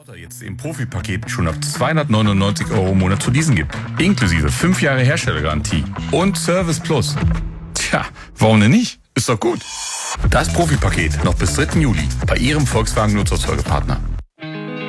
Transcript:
Jetzt im Profi-Paket schon ab 299 € im Monat zu leasen gibt. Inklusive 5 Jahre Herstellergarantie und Service Plus. Tja, warum denn nicht? Ist doch gut. Das Profi-Paket noch bis 3. Juli bei Ihrem Volkswagen Nutzfahrzeugepartner.